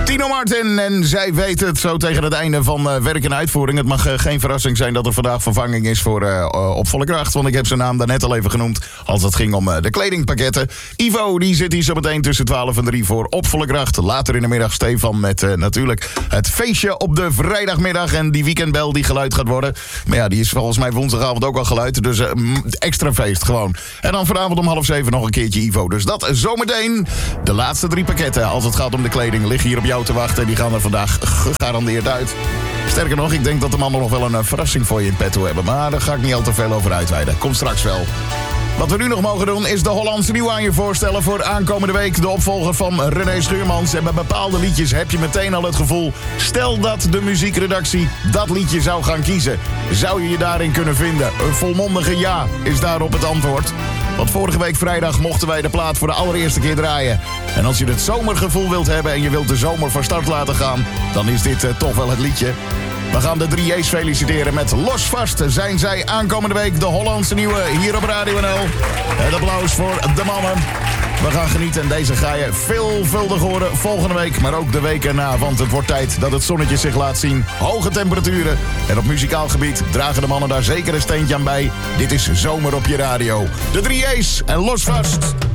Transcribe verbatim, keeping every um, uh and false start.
Tino Martin en zij weet het zo tegen het einde van uh, werk en uitvoering. Het mag uh, geen verrassing zijn dat er vandaag vervanging is voor uh, uh, Op Volle Kracht. Want ik heb zijn naam daarnet al even genoemd als het ging om uh, de kledingpakketten. Ivo die zit hier zo meteen tussen twaalf en drie voor Op Volle Kracht. Later in de middag Stefan met uh, natuurlijk het feestje op de vrijdagmiddag. En die weekendbel die geluid gaat worden. Maar ja, die is volgens mij woensdagavond ook al geluid. Dus uh, extra feest gewoon. En dan vanavond om half zeven nog een keertje Ivo. Dus dat zometeen. De laatste drie pakketten als het gaat om de kleding liggen hier op jou te wachten. Die gaan er vandaag gegarandeerd uit. Sterker nog, ik denk dat de mannen nog wel een uh, verrassing voor je in petto hebben. Maar daar ga ik niet al te veel over uitweiden. Komt straks wel. Wat we nu nog mogen doen is de Hollandse Nieuwe aan je voorstellen voor aankomende week. De opvolger van René Schuurmans. En bij bepaalde liedjes heb je meteen al het gevoel... stel dat de muziekredactie dat liedje zou gaan kiezen. Zou je je daarin kunnen vinden? Een volmondige ja is daarop het antwoord. Want vorige week vrijdag mochten wij de plaat voor de allereerste keer draaien. En als je het zomergevoel wilt hebben en je wilt de zomer van start laten gaan... dan is dit uh, toch wel het liedje. We gaan de drie J's feliciteren met Los Vast. Zijn zij aankomende week de Hollandse Nieuwe hier op Radio N L. Het applaus voor de mannen. We gaan genieten en deze ga je veelvuldig horen volgende week. Maar ook de week erna, want het wordt tijd dat het zonnetje zich laat zien. Hoge temperaturen. En op muzikaal gebied dragen de mannen daar zeker een steentje aan bij. Dit is Zomer op je radio. De drie J's en Los Vast.